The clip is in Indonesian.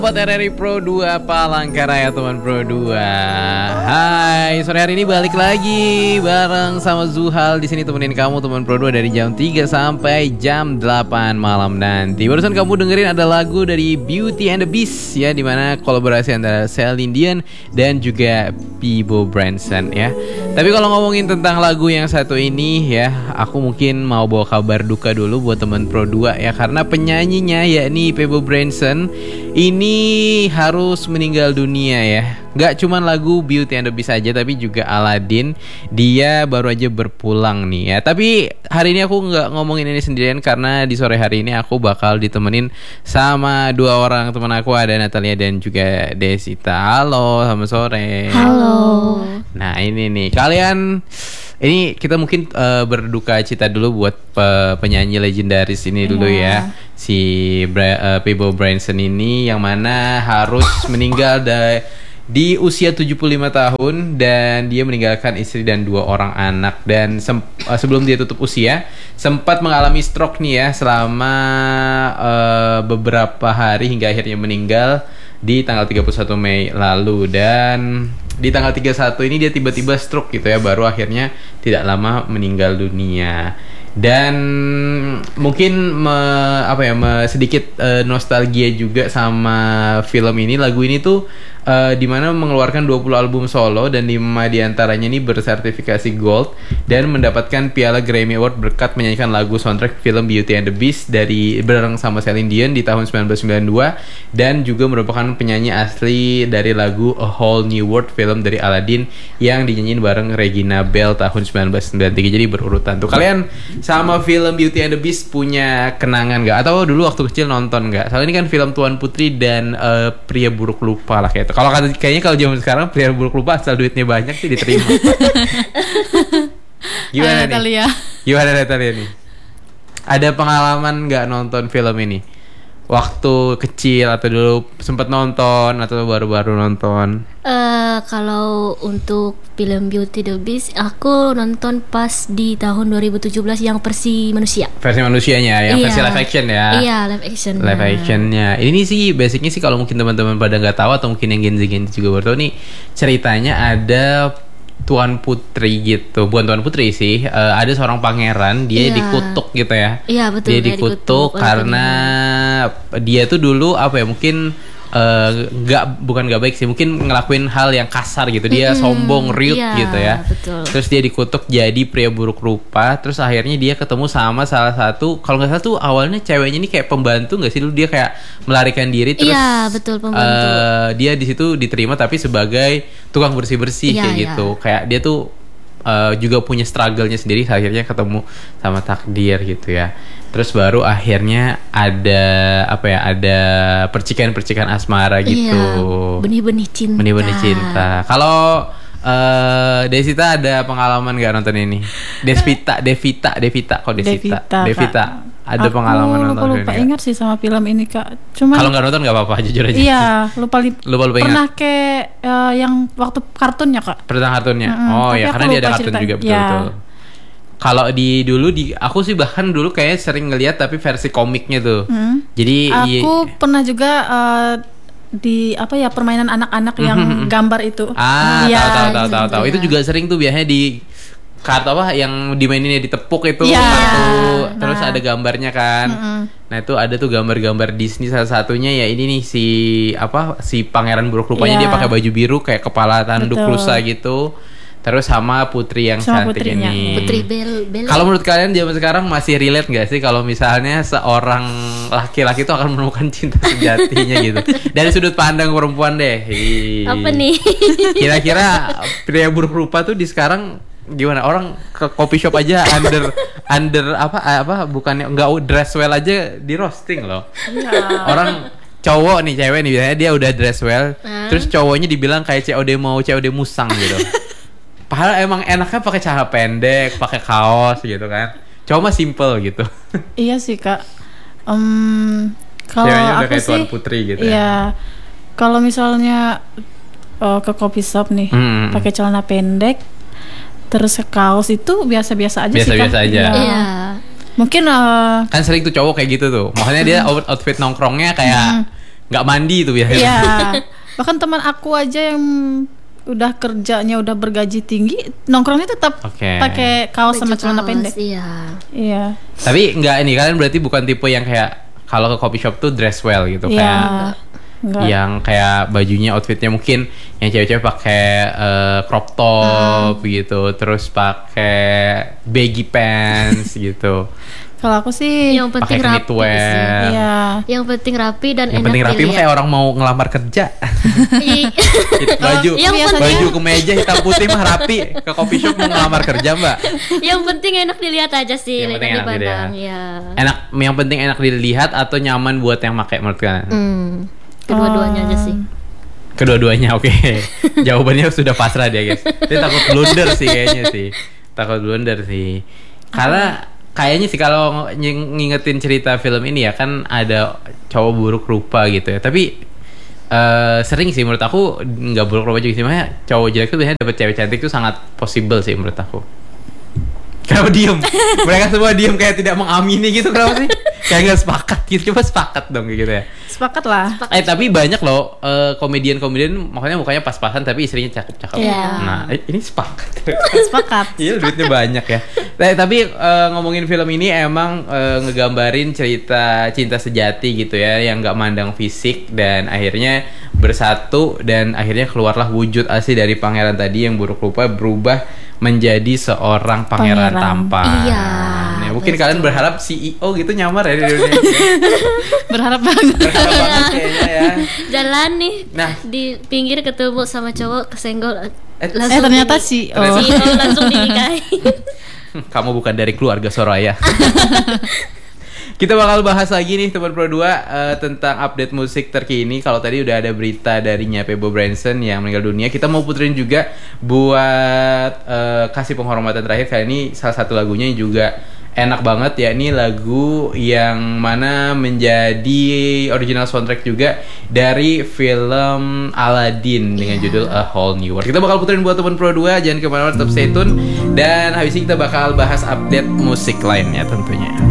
Buat RRI Pro 2 Palangkaraya teman Pro 2. Hai, sore hari ini balik lagi bareng sama Zuhal di sini temenin kamu teman Pro 2 dari jam 3 sampai jam 8 malam nanti. Barusan kamu dengerin ada lagu dari Beauty and the Beast ya, dimana kolaborasi antara Celine Dion dan juga Peabo Bryson ya. Tapi kalau ngomongin tentang lagu yang satu ini ya, aku mungkin mau bawa kabar duka dulu buat teman Pro 2 ya, karena penyanyinya yakni Peabo Bryson ini harus meninggal dunia ya. Gak cuman lagu Beauty and the Beast aja, tapi juga Aladdin. Dia baru aja berpulang nih ya. Tapi hari ini aku gak ngomongin ini sendirian, karena di sore hari ini aku bakal ditemenin sama dua orang teman aku, ada Natalia dan juga Desita. Halo, selamat sore. Halo. Nah ini nih, kalian ini kita mungkin berduka cita dulu buat penyanyi legendaris ini dulu ya, si Peabo Bryson ini, yang mana harus meninggal di usia 75 tahun, dan dia meninggalkan istri dan 2 orang anak. Dan sebelum dia tutup usia sempat mengalami stroke nih ya selama beberapa hari hingga akhirnya meninggal di tanggal 31 Mei lalu. Dan di tanggal 31 ini dia tiba-tiba stroke gitu ya, baru akhirnya tidak lama meninggal dunia. Dan mungkin sedikit nostalgia juga sama film ini. Lagu ini tuh dimana mengeluarkan 20 album solo, dan 5 diantaranya ini bersertifikasi gold dan mendapatkan piala Grammy Award berkat menyanyikan lagu soundtrack film Beauty and the Beast dari bareng sama Celine Dion di tahun 1992, dan juga merupakan penyanyi asli dari lagu A Whole New World film dari Aladdin yang dinyanyiin bareng Regina Belle tahun 1993. Jadi berurutan tuh. Kalian sama film Beauty and the Beast punya kenangan gak? Atau dulu waktu kecil nonton gak? Soalnya ini kan film Tuan Putri dan Pria Buruk Lupa lah kayak itu. Kayaknya kalau zaman sekarang Pria Buruk Lupa asal duitnya banyak sih diterima. Gimana nih? Gimana Natalia nih? Ada pengalaman gak nonton film ini? Waktu kecil atau dulu sempat nonton atau baru-baru nonton? Kalau untuk film Beauty the Beast, aku nonton pas di tahun 2017 yang versi manusia. Versi manusianya, yang versi live action ya? Iya, live action. Live actionnya. Ini sih basicnya sih, kalau mungkin teman-teman pada nggak tahu atau mungkin yang Gen Z juga baru tahu nih, ceritanya ada Tuan Putri gitu, bukan Tuan Putri sih, ada seorang pangeran, dia dikutuk gitu ya. Iya betul. Dia dikutuk karena dia tuh dulu mungkin bukan nggak baik sih, mungkin ngelakuin hal yang kasar gitu. Dia sombong, riut gitu ya. Betul. Terus dia dikutuk jadi pria buruk rupa. Terus akhirnya dia ketemu sama salah satu, kalau nggak salah tuh awalnya ceweknya ini kayak pembantu nggak sih dulu, dia kayak melarikan diri. Terus betul, pembantu. dia di situ diterima tapi sebagai tukang bersih kayak gitu. Kayak dia tuh juga punya struggle-nya sendiri, akhirnya ketemu sama takdir gitu ya. Terus baru akhirnya ada ada percikan-percikan asmara gitu. Benih-benih cinta. Benih-benih cinta. Kalau Desita ada pengalaman gak nonton ini? Devita. Ada pengalaman nonton ini? Aku lupa ingat sih sama film ini Kak. Cuman kalau nggak nonton nggak apa-apa, jujur aja. Iya, lupa ingat. Pernah kayak yang waktu kartunnya Kak. Pernah kartunnya. Oh ya, karena dia ada kartun juga, betul. Kalau aku sih bahkan dulu kayak sering ngeliat tapi versi komiknya tuh. Jadi aku pernah juga di permainan anak-anak yang gambar itu. Tahu. Itu juga sering tuh biasanya di kartu yang dimaininnya ditepuk itu kartu, terus ada gambarnya kan. Nah itu ada tuh gambar-gambar Disney, salah satunya ya ini nih si pangeran buruk rupanya, dia pakai baju biru kayak kepala tanduk rusa gitu. Terus sama putri yang cantik ini, Putri Belle. Kalau menurut kalian zaman sekarang masih relate gak sih kalau misalnya seorang laki-laki itu akan menemukan cinta sejatinya gitu? Dari sudut pandang perempuan deh. Apa nih? Kira-kira pria buruk rupa tuh di sekarang gimana? Orang ke coffee shop aja under bukannya nggak dress well aja di roasting loh. Orang cowok nih, cewek nih biasanya dia udah dress well, terus cowoknya dibilang kayak COD musang gitu. Padahal emang enaknya pakai celana pendek, pakai kaos gitu kan. Cowok mah simple gitu. Iya sih Kak. Kalau udah aku kayak sih, Tuan Putri gitu ya. Kalau misalnya ke coffee shop nih, pakai celana pendek, terus kaos itu biasa-biasa aja sih Kak. Biasa-biasa aja. Iya. Mungkin kan sering tuh cowok kayak gitu tuh. Makanya dia outfit nongkrongnya kayak nggak mandi tuh biasanya. Iya. Bahkan teman aku aja yang udah kerjanya udah bergaji tinggi, nongkrongnya tetap pakai kaos sama celana pendek. Iya. Tapi nggak ini, kalian berarti bukan tipe yang kayak kalau ke coffee shop tuh dress well gitu, kayak yang kayak bajunya, outfitnya mungkin yang cewek-cewek pakai crop top gitu, terus pakai baggy pants gitu. Kalau aku sih yang penting rapi sih. Iya. Yang penting rapi dan yang enak penting rapi mah kayak orang mau ngelamar kerja. baju kemeja hitam putih mah rapi. Ke coffee shop mau ngelamar kerja, Mbak. Yang penting enak dilihat aja sih, enak dipandang ya. Yang penting enak dilihat atau nyaman buat yang pakai menurut kalian? Kedua-duanya aja sih. Kedua-duanya, oke. Jawabannya sudah pasrah dia, guys. Dia takut blunder sih kayaknya sih. Karena kayaknya sih kalau ngingetin cerita film ini ya kan ada cowok buruk rupa gitu ya. Tapi sering sih menurut aku nggak buruk rupa juga sih. Makanya cowok jelek tuh biasanya dapet cewek cantik tuh sangat possible sih menurut aku. Kenapa diem? Mereka semua diem kayak tidak mengamini gitu, kenapa sih? Kayak nggak sepakat gitu. Coba sepakat dong kayak gitu ya. Sepakat lah. Tapi banyak loh komedian-komedian makanya mukanya pas-pasan tapi istrinya cakep-cakep. Nah ini sepakat. Sepakat. Iya, duitnya banyak ya. Tapi ngomongin film ini emang ngegambarin cerita cinta sejati gitu ya, yang nggak mandang fisik dan akhirnya bersatu dan akhirnya keluarlah wujud asli dari pangeran tadi yang buruk rupa berubah menjadi seorang pangeran tampan. Iya. Nah, mungkin kalian berharap CEO gitu nyamar ya di Indonesia. Berharap banget kayaknya ya. Jalan nih. Nah, di pinggir ketemu sama cowok kesenggol. Ternyata CEO langsung dinikahi. Kamu bukan dari keluarga Soraya. Kita bakal bahas lagi nih teman Pro 2 tentang update musik terkini. Kalau tadi udah ada berita dari Nyape Bob Branson yang meninggal dunia, kita mau puterin juga buat kasih penghormatan terakhir. Kali ini salah satu lagunya juga enak banget, ya ini lagu yang mana menjadi original soundtrack juga dari film Aladdin dengan judul A Whole New World. Kita bakal puterin buat teman Pro 2, jangan kemana-mana, tetap stay tune. Dan habis ini kita bakal bahas update musik lainnya tentunya.